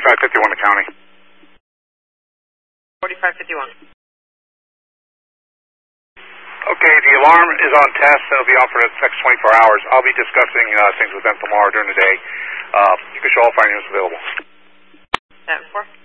4551 to county. 4551. Okay, the alarm is on test. It'll be on for the next 24 hours. I'll be discussing things with them tomorrow during the day. You can show all findings available. 10-4.